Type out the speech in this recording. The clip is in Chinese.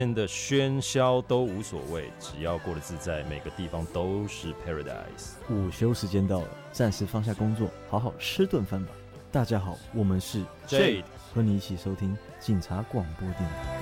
天的喧嚣都无所谓，只要过得自在，每个地方都是 paradise。 午休时间到了，暂时放下工作，好好吃顿饭吧。大家好，我们是 Jade， 和你一起收听警察广播电台。